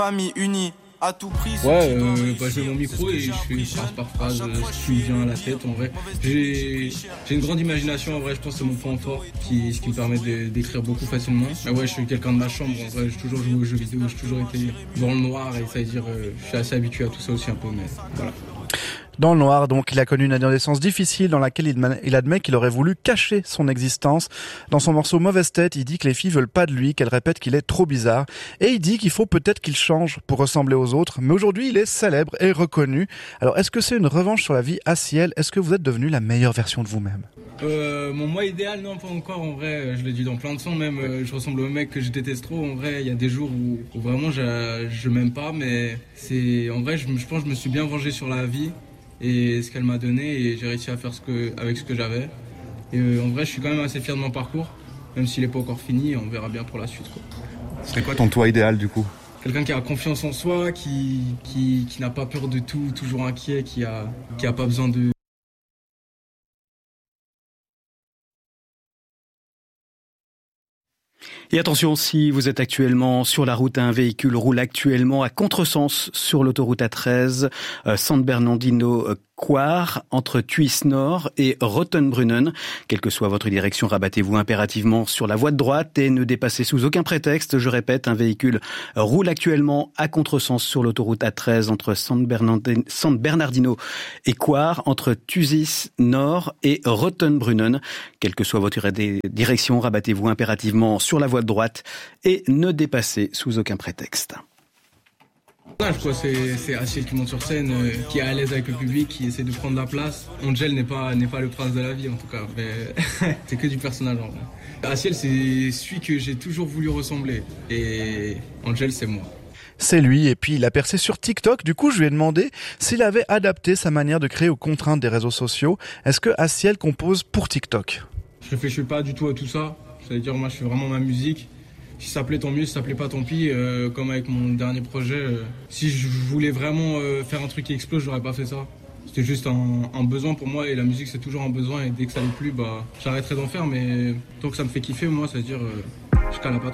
famille unie. À tout prix, je mets mon micro et je fais phrase par phrase ce qui me vient à la tête. En vrai, j'ai une grande imagination. En vrai, je pense que c'est mon point fort, ce qui me permet d'écrire beaucoup facilement. Mais ouais, je suis quelqu'un de ma chambre. En vrai, j'ai toujours joué aux jeux vidéo, j'ai toujours été dans le noir et ça veut dire, je suis assez habitué à tout ça aussi un peu. Mais voilà. Dans le noir, donc, il a connu une adolescence difficile dans laquelle il admet qu'il aurait voulu cacher son existence. Dans son morceau Mauvaise Tête, il dit que les filles veulent pas de lui, qu'elles répètent qu'il est trop bizarre. Et il dit qu'il faut peut-être qu'il change pour ressembler aux autres. Mais aujourd'hui, il est célèbre et reconnu. Alors, est-ce que c'est une revanche sur la vie à ciel? Est-ce que vous êtes devenu la meilleure version de vous-même? Mon moi idéal, non, pas encore. En vrai, je l'ai dit dans plein de sons, même, je ressemble au mec que je déteste trop. En vrai, il y a des jours où vraiment je m'aime pas, mais en vrai, je pense que je me suis bien vengé sur la vie et ce qu'elle m'a donné et j'ai réussi à faire avec ce que j'avais. Et en vrai, je suis quand même assez fier de mon parcours, même s'il n'est pas encore fini, on verra bien pour la suite, quoi. C'est quoi ton toi idéal du coup? Quelqu'un qui a confiance en soi, qui n'a pas peur de tout, toujours inquiet, qui a pas besoin de... Et attention, si vous êtes actuellement sur la route, un véhicule roule actuellement à contresens sur l'autoroute A13, San Bernardino-Coire, entre Thuis Nord et Rottenbrunnen. Quelle que soit votre direction, rabattez-vous impérativement sur la voie de droite et ne dépassez sous aucun prétexte. Je répète, un véhicule roule actuellement à contresens sur l'autoroute A13 entre San Bernardino et Coire, entre Thuis Nord et Rottenbrunnen. Quelle que soit votre direction, rabattez-vous impérativement sur la voie de droite et ne dépassez sous aucun prétexte. C'est Asiel qui monte sur scène, qui est à l'aise avec le public, qui essaie de prendre la place. Angel n'est pas le prince de la vie en tout cas, mais c'est que du personnage en vrai. Asiel, c'est celui que j'ai toujours voulu ressembler et Angel, c'est moi. C'est lui, et puis il a percé sur TikTok. Du coup, je lui ai demandé s'il avait adapté sa manière de créer aux contraintes des réseaux sociaux. Est-ce que Asiel compose pour TikTok? Je réfléchis pas du tout à tout ça. C'est-à-dire, moi, je fais vraiment ma musique. Si ça plaît, tant mieux. Si ça plaît pas, tant pis. Comme avec mon dernier projet. Si je voulais vraiment faire un truc qui explose, j'aurais pas fait ça. C'était juste un besoin pour moi. Et la musique, c'est toujours un besoin. Et dès que ça n'est plus, j'arrêterai d'en faire. Mais tant que ça me fait kiffer, moi, c'est-à-dire, je cale la patte.